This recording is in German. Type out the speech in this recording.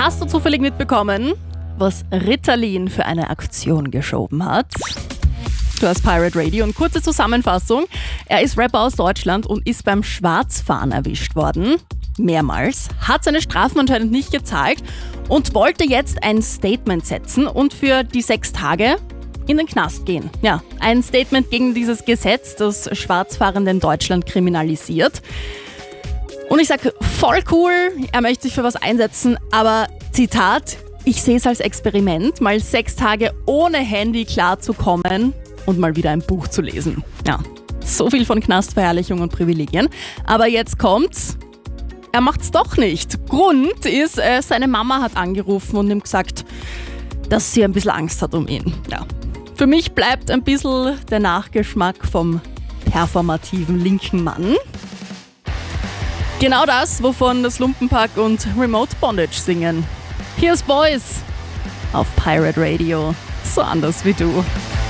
Hast du zufällig mitbekommen, was Ritalin für eine Aktion geschoben hat? Du hast Pirate Radio und kurze Zusammenfassung. Er ist Rapper aus Deutschland und ist beim Schwarzfahren erwischt worden. Mehrmals, hat seine Strafen anscheinend nicht gezahlt und wollte jetzt ein Statement setzen und für die 6 Tage in den Knast gehen. Ja, ein Statement gegen dieses Gesetz, das Schwarzfahrende in Deutschland kriminalisiert. Und ich sage, voll cool, er möchte sich für was einsetzen, aber Zitat, ich sehe es als Experiment, mal 6 Tage ohne Handy klarzukommen und mal wieder ein Buch zu lesen. Ja, so viel von Knastverherrlichung und Privilegien. Aber jetzt kommt's. Er macht's doch nicht. Grund ist, seine Mama hat angerufen und ihm gesagt, dass sie ein bisschen Angst hat um ihn. Ja. Für mich bleibt ein bisschen der Nachgeschmack vom performativen linken Mann. Genau das, wovon das Lumpenpack und Remote Bondage singen. Here's Boys auf Pirate Radio. So anders wie du.